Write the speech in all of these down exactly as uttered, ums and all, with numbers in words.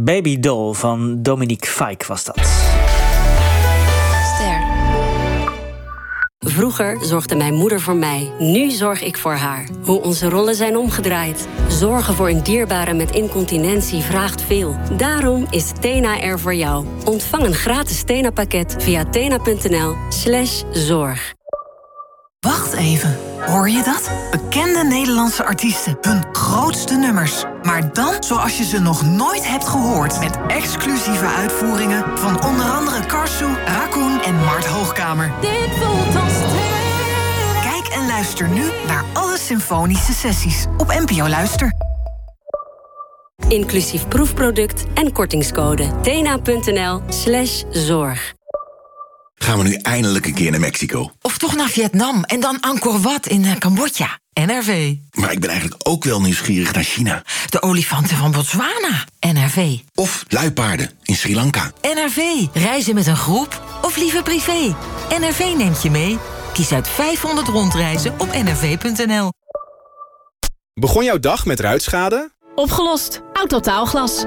Baby Doll van Dominique Fike was dat. Ster. Vroeger zorgde mijn moeder voor mij. Nu zorg ik voor haar. Hoe onze rollen zijn omgedraaid. Zorgen voor een dierbare met incontinentie vraagt veel. Daarom is Tena er voor jou. Ontvang een gratis Tena-pakket via tena.nl slash zorg. Wacht even, hoor je dat? Bekende Nederlandse artiesten, hun grootste nummers. Maar dan zoals je ze nog nooit hebt gehoord. Met exclusieve uitvoeringen van onder andere Karsu, Raccoon en Mart Hoogkamer. Dit voelt als tweede. Kijk en luister nu naar alle symfonische sessies op N P O Luister. Inclusief proefproduct en kortingscode. tena.nl slash zorg. Gaan we nu eindelijk een keer naar Mexico? Of toch naar Vietnam en dan Angkor Wat in uh, Cambodja. N R V. Maar ik ben eigenlijk ook wel nieuwsgierig naar China. De olifanten van Botswana. N R V. Of luipaarden in Sri Lanka. N R V. Reizen met een groep of liever privé. N R V neemt je mee. Kies uit vijfhonderd rondreizen op n r v punt n l. Begon jouw dag met ruitschade? Opgelost. Autotaalglas.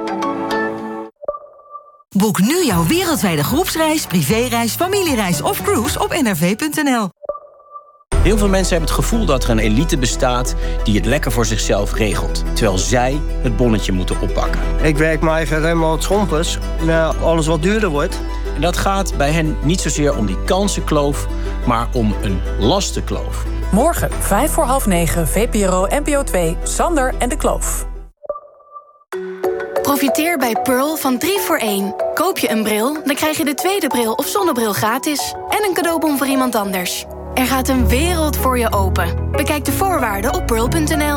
Boek nu jouw wereldwijde groepsreis, privéreis, familiereis of cruise op n r v punt n l. Heel veel mensen hebben het gevoel dat er een elite bestaat die het lekker voor zichzelf regelt, terwijl zij het bonnetje moeten oppakken. Ik werk maar even helemaal schompers naar alles wat duurder wordt. En dat gaat bij hen niet zozeer om die kansenkloof, maar om een lastenkloof. Morgen, vijf voor half negen, V P R O N P O twee, Sander en de Kloof. Profiteer bij Pearl van drie voor één. Koop je een bril, dan krijg je de tweede bril of zonnebril gratis. En een cadeaubon voor iemand anders. Er gaat een wereld voor je open. Bekijk de voorwaarden op pearl punt n l.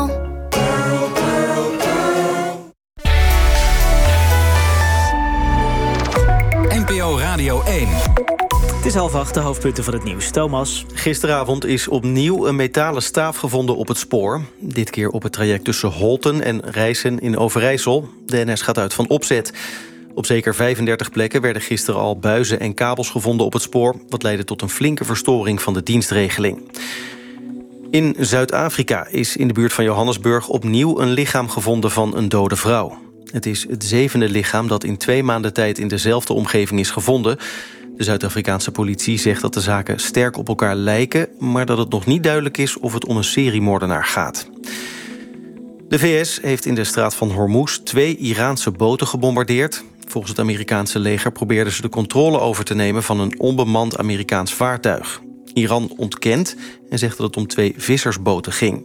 N P O Radio één. Het is half acht, de hoofdpunten van het nieuws. Thomas. Gisteravond is opnieuw een metalen staaf gevonden op het spoor. Dit keer op het traject tussen Holten en Rijssen in Overijssel. De N S gaat uit van opzet. Op zeker vijfendertig plekken werden gisteren al buizen en kabels gevonden op het spoor, wat leidde tot een flinke verstoring van de dienstregeling. In Zuid-Afrika is in de buurt van Johannesburg opnieuw een lichaam gevonden van een dode vrouw. Het is het zevende lichaam dat in twee maanden tijd in dezelfde omgeving is gevonden. De Zuid-Afrikaanse politie zegt dat de zaken sterk op elkaar lijken, maar dat het nog niet duidelijk is of het om een seriemoordenaar gaat. De V S heeft in de straat van Hormuz twee Iraanse boten gebombardeerd. Volgens het Amerikaanse leger probeerden ze de controle over te nemen van een onbemand Amerikaans vaartuig. Iran ontkent en zegt dat het om twee vissersboten ging.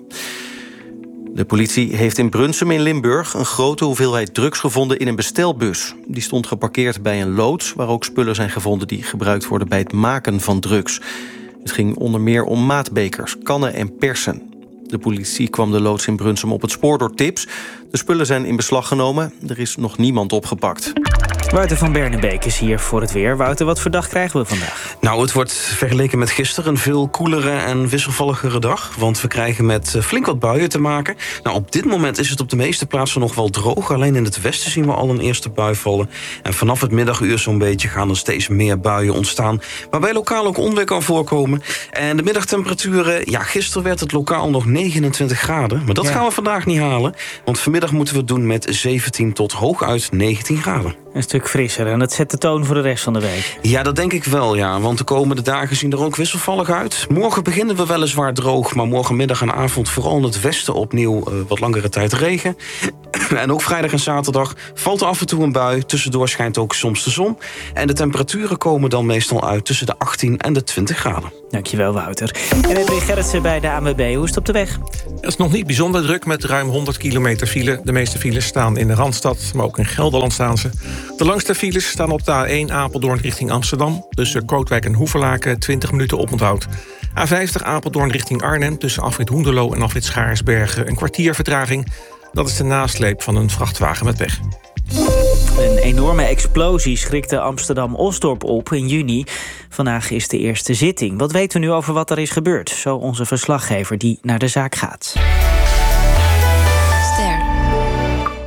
De politie heeft in Brunsum in Limburg een grote hoeveelheid drugs gevonden in een bestelbus. Die stond geparkeerd bij een loods waar ook spullen zijn gevonden die gebruikt worden bij het maken van drugs. Het ging onder meer om maatbekers, kannen en persen. De politie kwam de loods in Brunsum op het spoor door tips. De spullen zijn in beslag genomen. Er is nog niemand opgepakt. Wouter van Bernenbeek is hier voor het weer. Wouter, wat voor dag krijgen we vandaag? Nou, het wordt vergeleken met gisteren een veel koelere en wisselvalligere dag. Want we krijgen met flink wat buien te maken. Nou, op dit moment is het op de meeste plaatsen nog wel droog. Alleen in het westen zien we al een eerste bui vallen. En vanaf het middaguur zo'n beetje gaan er steeds meer buien ontstaan. Waarbij lokaal ook onweer kan voorkomen. En de middagtemperaturen, ja, gisteren werd het lokaal nog negenentwintig graden. Maar dat ja. gaan we vandaag niet halen. Want vanmiddag moeten we het doen met zeventien tot hooguit negentien graden. Een stuk frisser en dat zet de toon voor de rest van de week. Ja, dat denk ik wel, ja. Want de komende dagen zien er ook wisselvallig uit. Morgen beginnen we weliswaar droog, maar morgenmiddag en avond vooral in het westen opnieuw uh, wat langere tijd regen. En ook vrijdag en zaterdag valt er af en toe een bui. Tussendoor schijnt ook soms de zon. En de temperaturen komen dan meestal uit tussen de achttien en de twintig graden. Dankjewel, Wouter. En Edwin Gerritsen bij de A N W B. Hoe is het op de weg? Het is nog niet bijzonder druk met ruim honderd kilometer file. De meeste files staan in de Randstad, maar ook in Gelderland staan ze. De langste files staan op de A één Apeldoorn richting Amsterdam. Tussen Kootwijk en Hoeverlaken twintig minuten oponthoud. A vijftig Apeldoorn richting Arnhem. Tussen afrit Hoenderloo en afrit Schaarsbergen een kwartier vertraging. Dat is de nasleep van een vrachtwagen met pech. Een enorme explosie schrikte Amsterdam-Osdorp op in juni. Vandaag is de eerste zitting. Wat weten we nu over wat er is gebeurd? Zo onze verslaggever die naar de zaak gaat.